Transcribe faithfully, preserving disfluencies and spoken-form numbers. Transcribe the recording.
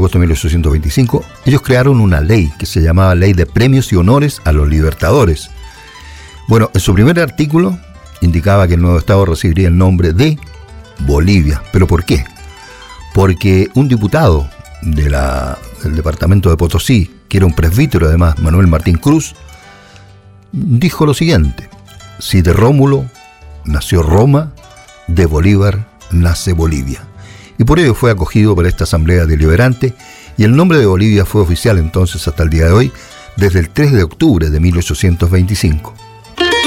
agosto de mil ochocientos veinticinco, ellos crearon una ley que se llamaba Ley de Premios y Honores a los Libertadores. Bueno, en su primer artículo indicaba que el nuevo estado recibiría el nombre de Bolivia. ¿Pero por qué? Porque un diputado de la, del departamento de Potosí, que era un presbítero además, Manuel Martín Cruz, dijo lo siguiente: si de Rómulo nació Roma, de Bolívar nace Bolivia. Y por ello fue acogido por esta asamblea deliberante, y el nombre de Bolivia fue oficial entonces hasta el día de hoy, desde el tres de octubre de mil ochocientos veinticinco.